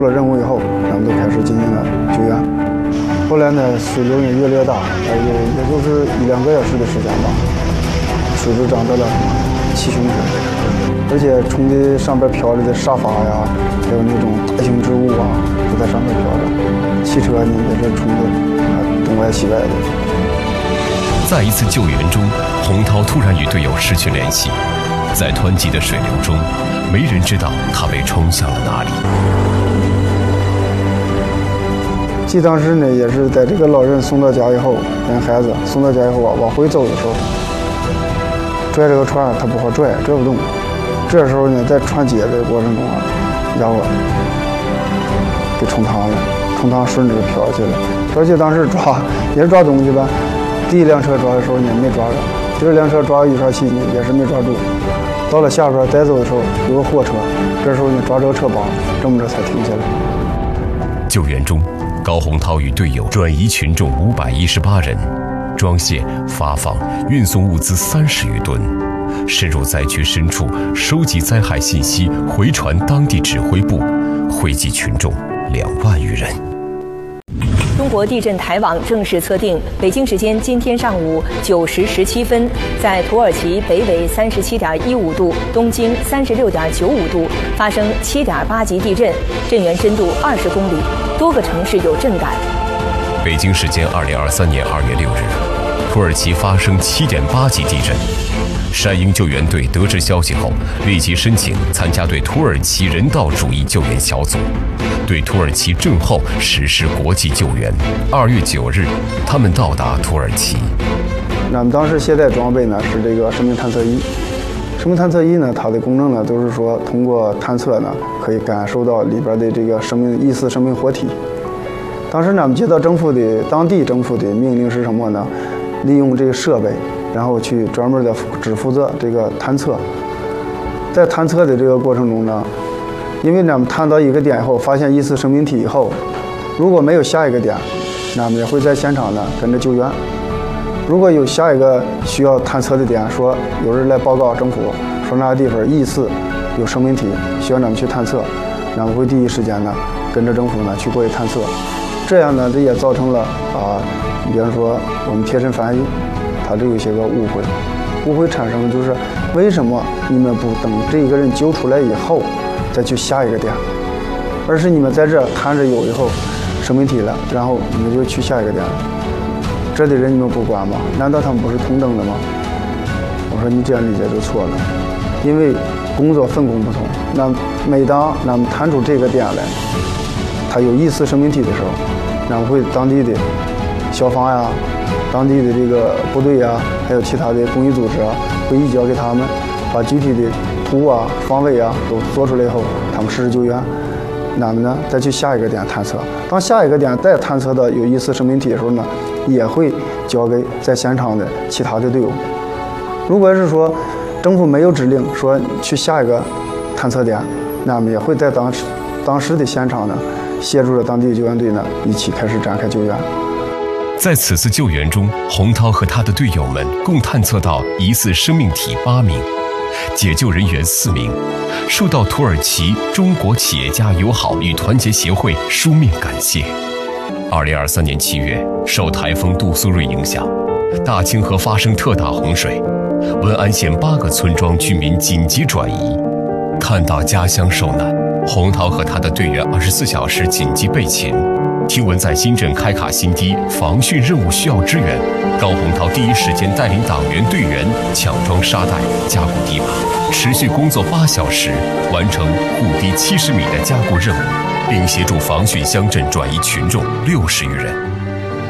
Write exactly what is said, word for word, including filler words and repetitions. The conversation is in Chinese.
了任务以后，咱们都开始进行了救援。后来呢，水流也越来越大，也就也就是一两个小时的时间吧，水质涨到了七胸深，而且冲的上边飘着的沙发呀，还有那种大型植物啊，都在上面飘着。汽车呢也是冲的啊东歪西歪的。 在一次救援中，洪涛突然与队友失去联系，在湍急的水流中，没人知道他被冲向了哪里。 记当时呢，也是在这个老人送到家以后，跟孩子送到家以后啊，往回走的时候，拽这个船他不好拽，拽不动。这时候呢，在船接的过程中啊，家伙给冲塌了，冲塌顺着就飘下去了。飘去当时抓也是抓东西吧，第一辆车抓的时候呢没抓着，第二辆车抓鱼叉器呢也是没抓住。到了下边带走的时候有个货车，这时候呢抓着车把，这么着才停下来。 救援中，高洪涛与队友转移群众五百一十八人，装卸、发放、运送物资三十余吨，深入灾区深处收集灾害信息，回传当地指挥部，惠及群众两万余人。 中国地震台网正式测定，北京时间今天上午九时十七分，在土耳其北纬三十七点一五度、东经三十六点九五度发生七点八级地震，震源深度二十公里，多个城市有震感。 北京时间二零二三年二月六日，土耳其发生七点八级地震。山鹰救援队得知消息后，立即申请参加对土耳其人道主义救援小组，对土耳其震后实施国际救援。二月九日，他们到达土耳其。 咱们当时携带装备呢是这个生命探测仪。生命探测仪呢，它的功能呢都是说通过探测呢，可以感受到里边的这个生命疑似生命活体。当时咱们接到政府的当地政府的命令是什么呢？利用这个设备，然后去专门的只负责这个探测。在探测的这个过程中呢，因为咱们探到一个点以后，发现疑似生命体以后，如果没有下一个点，咱们也会在现场呢跟着救援。如果有下一个需要探测的点，说有人来报告政府，说那个地方疑似有生命体，需要咱们去探测，咱们会第一时间呢跟着政府呢去过去探测。这样呢，这也造成了啊，比方说我们贴身翻译，它就有一些个误会。误会产生的就是为什么你们不等这一个人救出来以后再去下一个点，而是你们在这探着有以后生命体了，然后你们就去下一个点了。这的人你们不管吗？难道他们不是同等的吗？我说你这样理解就错了，因为工作分工不同。那每当咱们探出这个点来，它有疑似生命体的时候，咱们会当地的消防呀、当地的这个部队呀，还有其他的公益组织啊，会移交给他们，把具体的图啊、方位啊都做出来以后，他们实施救援。咱们呢再去下一个点探测，当下一个点再探测到有疑似生命体的时候呢，也会交给在现场的其他的队友。如果是说政府没有指令说去下一个探测点，那么也会在当时当时的现场呢，协助着当地救援队呢一起开始展开救援。 在此次救援中，洪涛和他的队友们共探测到疑似生命体八名，解救人员四名，受到土耳其中国企业家友好与团结协会书面感谢。二零二三年七月，受台风杜苏芮影响，大清河发生特大洪水，文安县八个村庄居民紧急转移。看到家乡受难，洪涛和他的队员二十四小时紧急备勤。听闻在新镇开卡新堤防汛任务需要支援，高洪涛第一时间带领党员队员抢装沙袋、加固堤坝，持续工作八小时，完成护堤七十米的加固任务，并协助防汛乡镇转移群众六十余人。